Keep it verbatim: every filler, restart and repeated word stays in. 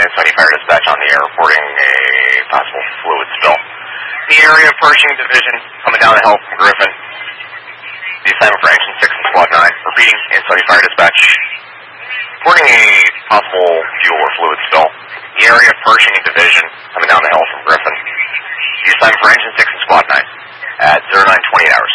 Sunny Fire Dispatch on the air reporting a possible fluid spill. The area of Pershing Division coming down the hill from Griffin. The assignment for Engine six and Squad nine. Repeating, Sunny Fire Dispatch. Reporting a possible fuel or fluid spill. The area of Pershing Division coming down the hill from Griffin. The assignment for Engine six and Squad nine at zero nine twenty hours.